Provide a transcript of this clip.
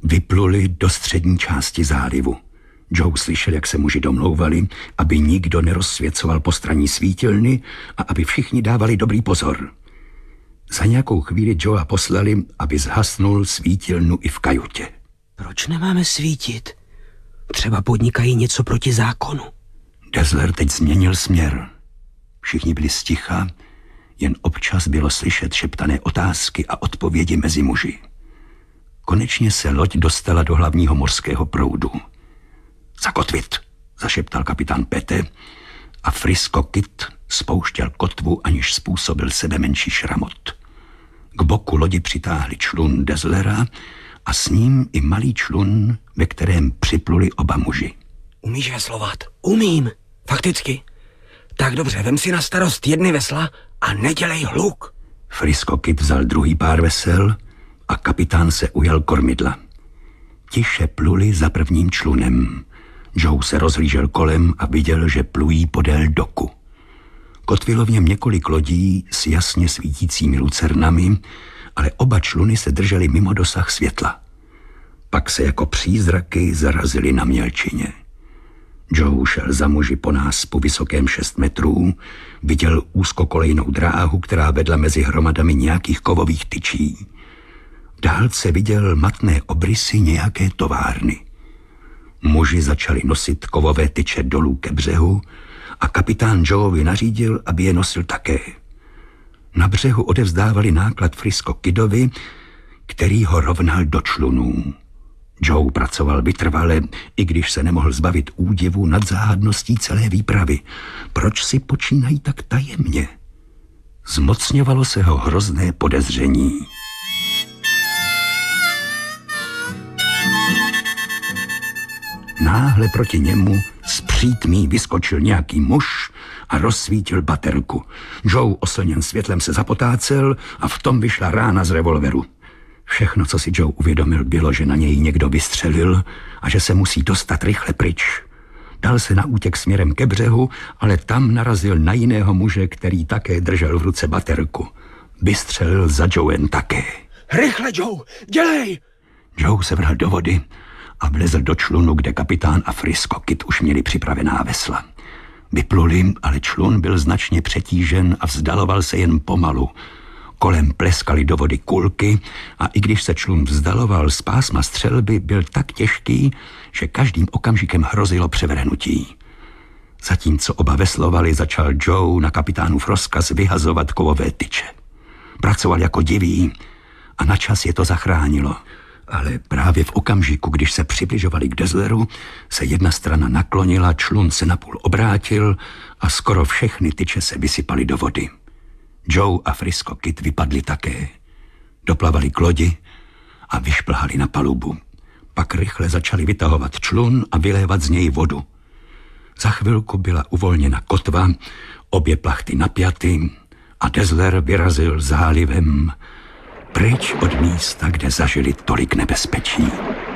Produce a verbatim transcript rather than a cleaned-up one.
Vypluli do střední části zálivu. Joe slyšel, jak se muži domlouvali, aby nikdo nerozsvěcoval postranní svítilny a aby všichni dávali dobrý pozor. Za nějakou chvíli Joea poslali, aby zhasnul svítilnu i v kajutě. Proč nemáme svítit? Třeba podnikají něco proti zákonu. Dazzler teď změnil směr. Všichni byli sticha, jen občas bylo slyšet šeptané otázky a odpovědi mezi muži. Konečně se loď dostala do hlavního mořského proudu. Zakotvit, zašeptal kapitán Pete a Frisco Kid spouštěl kotvu, aniž způsobil sebe menší šramot. K boku lodi přitáhli člun Dazzlera a s ním i malý člun, ve kterém připluli oba muži. Umíš veslovat? Umím, fakticky. Tak dobře, vem si na starost jedny vesla a nedělej hluk. Frisco Kid vzal druhý pár vesel a kapitán se ujal kormidla. Tiše pluli za prvním člunem. Joe se rozhlížel kolem a viděl, že plují podél doku. Kotvilo v něm několik lodí s jasně svítícími lucernami, ale oba čluny se držely mimo dosah světla. Pak se jako přízraky zarazily na mělčině. Joe šel za muži po náspu vysokém šest metrů, viděl úzkokolejnou dráhu, která vedla mezi hromadami nějakých kovových tyčí. V dálce viděl matné obrysy nějaké továrny. Muži začali nosit kovové tyče dolů ke břehu a kapitán Joeovi nařídil, aby je nosil také. Na břehu odevzdávali náklad Frisco Kidovi, který ho rovnal do člunů. Joe pracoval vytrvale, i když se nemohl zbavit údivu nad záhadností celé výpravy. Proč si počínají tak tajemně? Zmocňovalo se ho hrozné podezření. Náhle proti němu z přítmí vyskočil nějaký muž a rozsvítil baterku. Joe, oslněn světlem, se zapotácel a v tom vyšla rána z revolveru. Všechno, co si Joe uvědomil, bylo, že na něj někdo vystřelil a že se musí dostat rychle pryč. Dal se na útěk směrem ke břehu, ale tam narazil na jiného muže, který také držel v ruce baterku. Vystřelil za Joem také. Rychle, Joe, dělej! Joe se vrhl do vody a vlezl do člunu, kde kapitán a Frisco Kid už měli připravená vesla. Vypluli, ale člun byl značně přetížen a vzdaloval se jen pomalu. Kolem pleskaly do vody kulky a i když se člun vzdaloval z pásma střelby, byl tak těžký, že každým okamžikem hrozilo převrhnutí. Zatímco oba veslovali, začal Joe na kapitánův rozkaz vyhazovat kovové tyče. Pracoval jako divý a načas je to zachránilo. Ale právě v okamžiku, když se přibližovali k Dazzleru, se jedna strana naklonila, člun se napůl obrátil a skoro všechny tyče se vysypaly do vody. Joe a Frisco Kid vypadli také. Doplavali k lodi a vyšplhali na palubu. Pak rychle začali vytahovat člun a vylévat z něj vodu. Za chvilku byla uvolněna kotva, obě plachty napjaty a Dazzler vyrazil zálivem pryč od místa, kde zažili tolik nebezpečí.